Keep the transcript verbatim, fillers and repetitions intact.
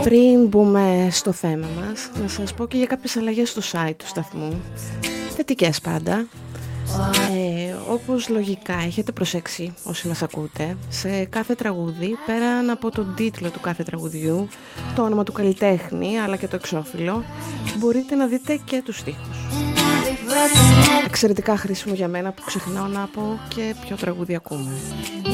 Πριν μπούμε στο θέμα μας, να σας πω και για κάποιες αλλαγές στο site του σταθμού. Θετικές πάντα. Ε, όπως λογικά έχετε προσέξει όσοι μας ακούτε, σε κάθε τραγούδι, πέραν από τον τίτλο του κάθε τραγουδιού, το όνομα του καλλιτέχνη αλλά και το εξώφυλλο, μπορείτε να δείτε και τους στίχους. Εξαιρετικά χρήσιμο για μένα που ξεχνάω να πω και ποιο τραγούδι ακούμε.